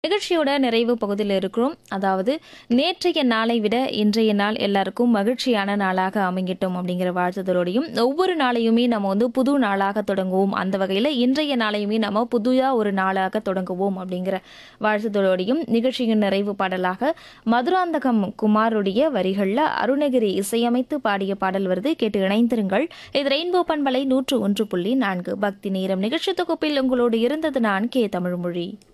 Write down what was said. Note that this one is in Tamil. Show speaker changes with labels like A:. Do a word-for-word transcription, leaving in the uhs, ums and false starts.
A: நிகழ்ச்சியோட நிறைவு பகுதியில் இருக்கிறோம். அதாவது நேற்றைய நாளை விட இன்றைய நாள் எல்லாருக்கும் மகிழ்ச்சியான நாளாக அமைங்கட்டும் அப்படிங்கிற வாழ்த்துதலோடையும், ஒவ்வொரு நாளையுமே நம்ம வந்து புது நாளாக தொடங்குவோம். அந்த வகையில் இன்றைய நாளையுமே நம்ம புதியாக ஒரு நாளாக தொடங்குவோம் அப்படிங்கிற வாழ்த்துதலோடையும், நிகழ்ச்சியின் நிறைவு பாடலாக மதுராந்தகம் குமாருடைய வரிகளில் அருணகிரி இசையமைத்து பாடிய பாடல் வருது. கேட்டு இணைந்திருங்கள். இது ரெயின்போ பண்பலை நூற்று ஒன்று புள்ளி நான்கு. பக்தி நேரம் நிகழ்ச்சி தொகுப்பில் உங்களோடு இருந்தது நான் கே தமிழ்மொழி.